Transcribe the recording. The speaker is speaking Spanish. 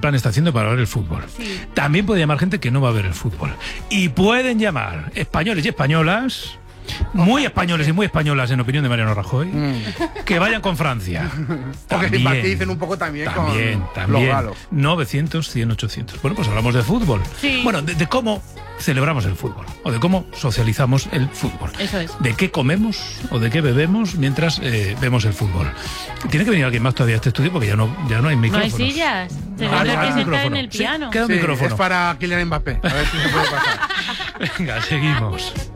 plan está haciendo para ver el fútbol. Sí. También puede llamar gente que no va a ver el fútbol. Y pueden llamar españoles y españolas, muy españoles y muy españolas, en opinión de Mariano Rajoy, que vayan con Francia. Porque También. empaticen un poco también con los También. galos. 900, 100, 800. Bueno, pues hablamos de fútbol. Sí. Bueno, de cómo celebramos el fútbol, o de cómo socializamos el fútbol. Eso es. De qué comemos o de qué bebemos mientras vemos el fútbol. Tiene que venir alguien más todavía a este estudio porque ya no hay No hay micrófonos. sillas. Se Ah, van a no, hay presentar en micrófono. el Sí, piano. queda un Sí, micrófono. es para Kylian Mbappé. A ver si se puede pasar. Venga, seguimos.